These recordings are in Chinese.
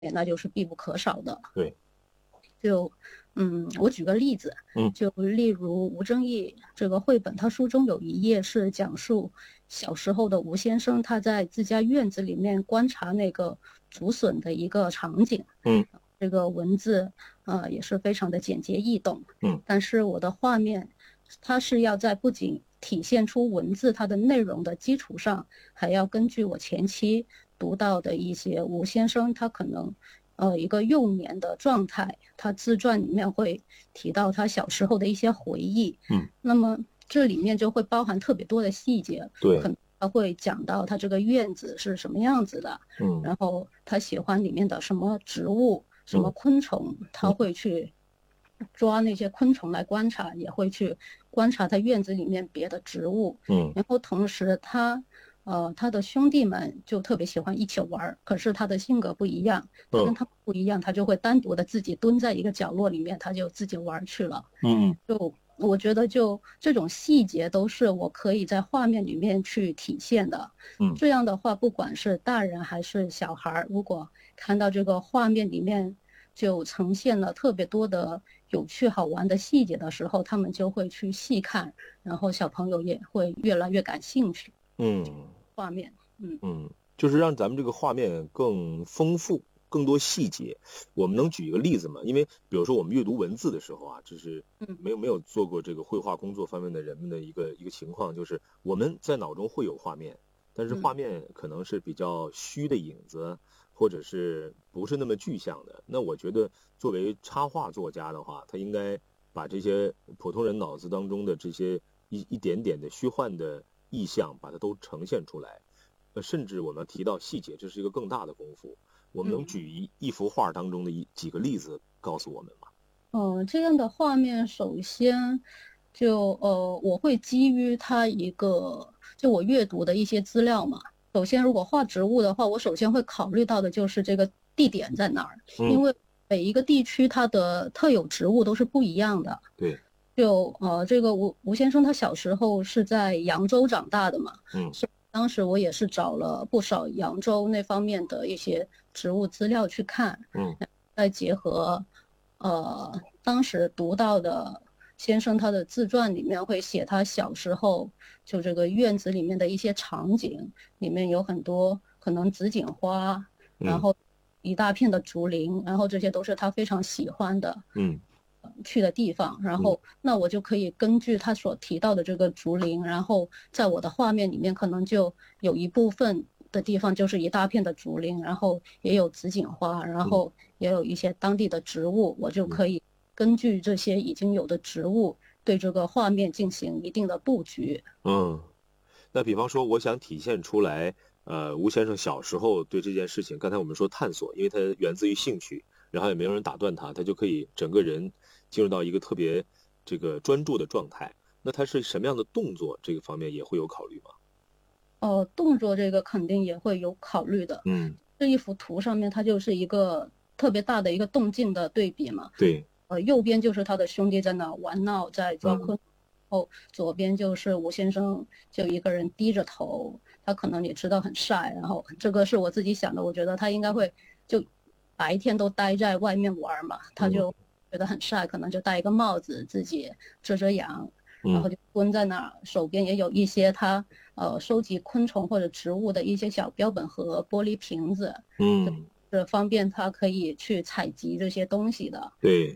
那就是必不可少的。 对， 就我举个例子，就例如吴正义这个绘本，他书中有一页是讲述小时候的吴先生，他在自家院子里面观察那个竹笋的一个场景。这个文字也是非常的简洁易懂。但是我的画面，它是要在不仅体现出文字它的内容的基础上，还要根据我前期读到的一些吴先生他可能一个幼年的状态，他自传里面会提到他小时候的一些回忆。那么这里面就会包含特别多的细节。 对， 可能他会讲到他这个院子是什么样子的，然后他喜欢里面的什么植物、什么昆虫，他会去抓那些昆虫来观察，也会去观察他院子里面别的植物。然后同时他的兄弟们就特别喜欢一起玩，可是他的性格不一样，他跟他们不一样，他就会单独的自己蹲在一个角落里面，他就自己玩去了。就我觉得就这种细节都是我可以在画面里面去体现的。这样的话，不管是大人还是小孩，如果看到这个画面里面就呈现了特别多的有趣好玩的细节的时候，他们就会去细看，然后小朋友也会越来越感兴趣。画面， 就是让咱们这个画面更丰富，更多细节。我们能举一个例子吗？因为比如说我们阅读文字的时候啊，就是没有做过这个绘画工作方面的人们的一个情况，就是我们在脑中会有画面，但是画面可能是比较虚的影子，或者是不是那么具象的。那我觉得作为插画作家的话，他应该把这些普通人脑子当中的这些一点点的虚幻的意象把它都呈现出来。甚至我们提到细节，这是一个更大的功夫。我们能举一幅画当中的几个例子告诉我们吗？ 这样的画面，首先就我会基于它一个就我阅读的一些资料嘛。首先，如果画植物的话，我首先会考虑到的就是这个地点在哪儿，因为每一个地区它的特有植物都是不一样的。 对。 就这个吴先生他小时候是在扬州长大的嘛。当时我也是找了不少扬州那方面的一些植物资料去看。再结合当时读到的先生他的自传里面会写他小时候就这个院子里面的一些场景，里面有很多可能紫荆花，然后一大片的竹林，然后这些都是他非常喜欢的去的地方。然后那我就可以根据他所提到的这个竹林，然后在我的画面里面可能就有一部分的地方就是一大片的竹林，然后也有紫荆花，然后也有一些当地的植物，我就可以根据这些已经有的植物对这个画面进行一定的布局。 那比方说我想体现出来吴先生小时候对这件事情，刚才我们说探索，因为他源自于兴趣，然后也没有人打断他就可以整个人进入到一个特别这个专注的状态。那他是什么样的动作，这个方面也会有考虑吗？ 动作这个肯定也会有考虑的。这一幅图上面它就是一个特别大的一个动静的对比嘛。 对。 右边就是他的兄弟在那玩闹在抓昆虫，左边就是吴先生就一个人低着头，他可能也知道很晒，然后这个是我自己想的，我觉得他应该会就白天都待在外面玩嘛，他就觉得很晒，可能就戴一个帽子自己遮阳，然后就蹲在那儿，手边也有一些他收集昆虫或者植物的一些小标本和玻璃瓶子，就是方便他可以去采集这些东西的。 对。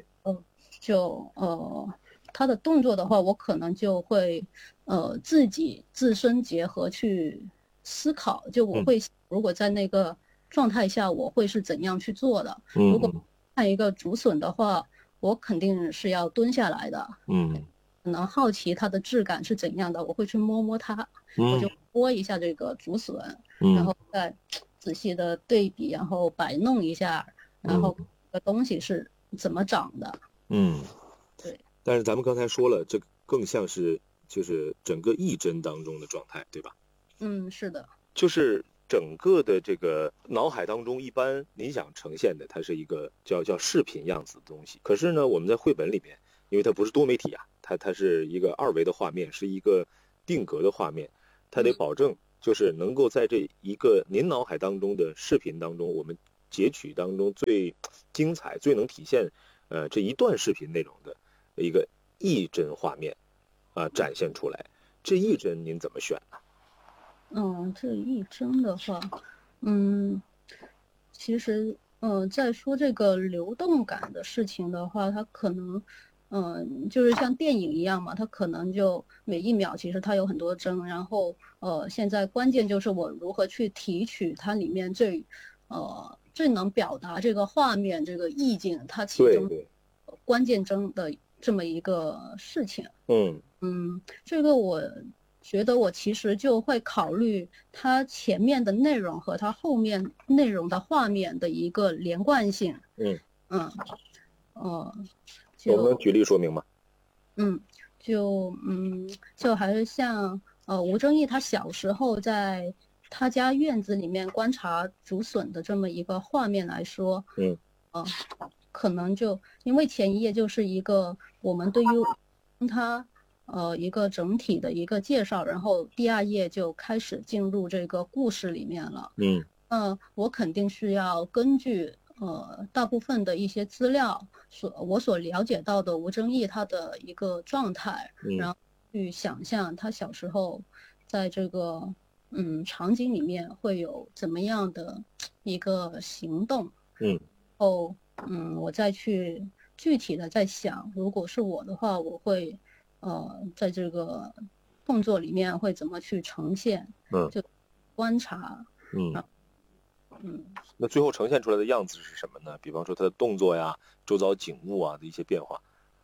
他的动作的话，我可能就会自己自身结合去思考，就我会如果在那个状态下我会是怎样去做的。如果看一个竹笋的话，我肯定是要蹲下来的。可能好奇它的质感是怎样的，我会去摸摸它，我就摸一下这个竹笋，然后再仔细的对比，然后摆弄一下，然后这个东西是怎么长的。对。 但是咱们刚才说了，这更像是就是整个意真当中的状态，对吧？ 是的。 就是整个的这个脑海当中，一般您想呈现的，它是一个叫视频样子的东西。可是呢，我们在绘本里面，因为它不是多媒体啊，它是一个二维的画面，是一个定格的画面，它得保证就是能够在这一个您脑海当中的视频当中，我们截取当中最精彩、最能体现这一段视频内容的一个一帧画面展现出来。这一帧您怎么选呢？ 这一帧的话，其实在说这个流动感的事情的话，它可能就是像电影一样嘛，它可能就每一秒其实它有很多帧，然后现在关键就是我如何去提取它里面最能表达这个画面这个意境，它其中关键帧的这么一个事情。这个我觉得我其实就会考虑它前面的内容和它后面内容的画面的一个连贯性。 我们举例说明吗？ 就还是像吴正义他小时候在他家院子里面观察竹笋的这么一个画面来说，可能就因为前一页就是一个我们对于他一个整体的一个介绍，然后第二页就开始进入这个故事里面了。我肯定是要根据大部分的一些资料我所了解到的吴正义他的一个状态，然后去想象他小时候在这个场景里面会有怎么样的一个行动。我再去具体的在想，如果是我的话，我会在这个动作里面会怎么去呈现，就观察。 那最后呈现出来的样子是什么呢？比方说他的动作呀、周遭景物的一些变化。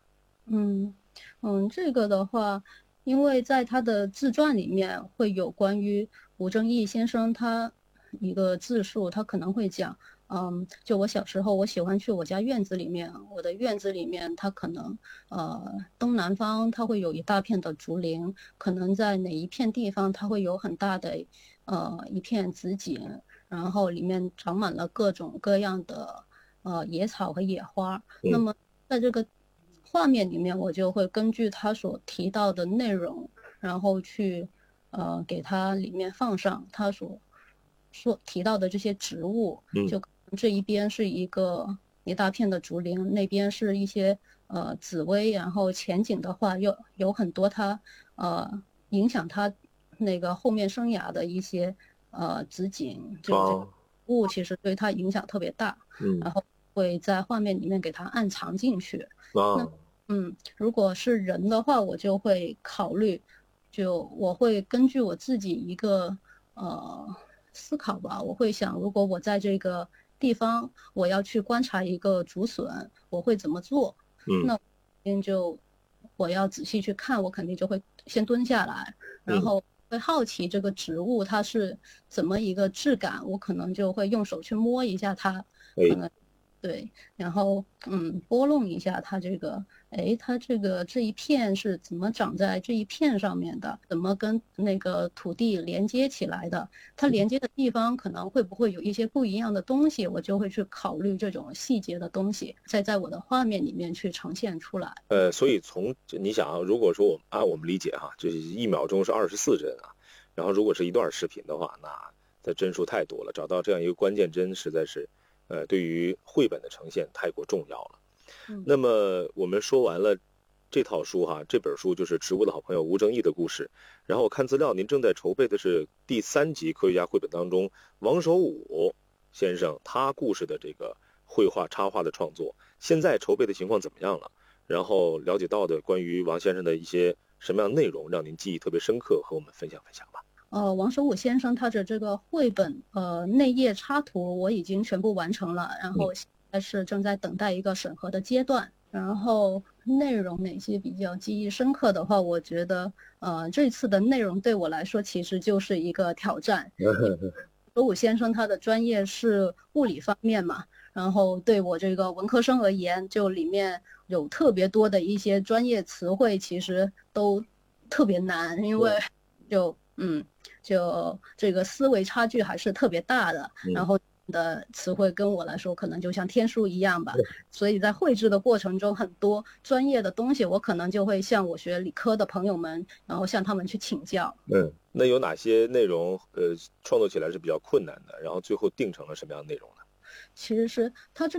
这个的话，因为在他的自传里面会有关于吴正义先生他一个自述，他可能会讲，就我小时候我喜欢去我家院子里面，我的院子里面它可能东南方它会有一大片的竹林，可能在哪一片地方它会有很大的一片紫锦，然后里面长满了各种各样的野草和野花。那么在这个画面里面，我就会根据他所提到的内容，然后去给他里面放上他所提到的这些植物。就可能这一边是一大片的竹林，那边是一些紫薇，然后前景的话又有很多他影响他那个后面生涯的一些紫锦，就这个物其实对他影响特别大。然后会在画面里面给他暗藏进去。如果是人的话，我就会考虑，我会根据我自己一个思考吧，我会想，如果我在这个地方我要去观察一个竹笋，我会怎么做？那我要仔细去看，我肯定就会先蹲下来，然后会好奇这个植物它是怎么一个质感，我可能就会用手去摸一下它，可能对，然后拨弄一下它这个，它这一片是怎么长在这一片上面的，怎么跟那个土地连接起来的，它连接的地方可能会不会有一些不一样的东西，我就会去考虑这种细节的东西，再在我的画面里面去呈现出来。 所以你想如果说按我们理解就是1秒钟是24帧然后如果是一段视频的话，那它帧数太多了，找到这样一个关键帧实在是对于绘本的呈现太过重要了。那么我们说完了这套书这本书就是《植物的好朋友》吴正义的故事。然后我看资料，您正在筹备的是第3集科学家绘本当中王守武先生他故事的这个绘画插画的创作，现在筹备的情况怎么样了？然后了解到的关于王先生的一些什么样的内容让您记忆特别深刻，和我们分享分享吧。 王守武先生他的这个绘本内页插图我已经全部完成了，然后现在是正在等待一个审核的阶段。然后内容哪些比较记忆深刻的话，我觉得这次的内容对我来说其实就是一个挑战。守武先生他的专业是物理方面嘛，然后对我这个文科生而言，就里面有特别多的一些专业词汇其实都特别难，因为就这个思维差距还是特别大的，然后的词汇跟我来说可能就像天书一样吧，所以在绘制的过程中，很多专业的东西我可能就会向我学理科的朋友们，然后向他们去请教。 那有哪些内容创作起来是比较困难的，然后最后定成了什么样的内容呢？ 其实是他这